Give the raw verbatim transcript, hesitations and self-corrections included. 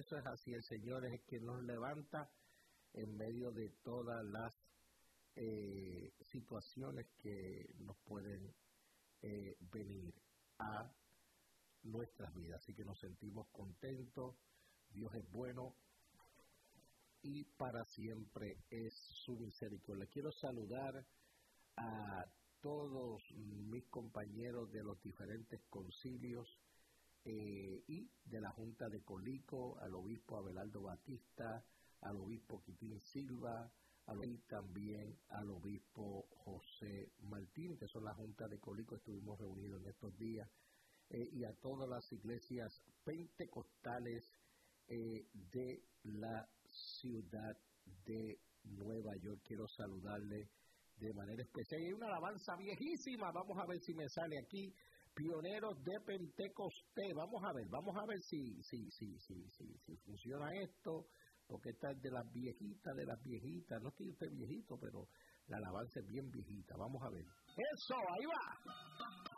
eso es así, el Señor es quien nos levanta en medio de todas las eh, situaciones que nos pueden eh, venir a nuestras vidas. Así que nos sentimos contentos, Dios es bueno y para siempre es su misericordia. Quiero saludar a todos mis compañeros de los diferentes concilios eh, y de la Junta de Colico, al obispo Abelardo Batista, al obispo Quitín Silva, y también al obispo José Martín, que son la Junta de Colico, estuvimos reunidos en estos días, eh, y a todas las iglesias pentecostales eh, de la ciudad de Nueva York. Quiero saludarle de manera especial. Hay una alabanza viejísima, vamos a ver si me sale aquí, Pioneros de Pentecostés. Vamos a ver, vamos a ver si, si, si, si, si, si funciona esto, porque esta es de las viejitas, de las viejitas. No es que yo esté viejito, pero la alabanza es bien viejita. Vamos a ver. ¡Eso! ¡Ahí va!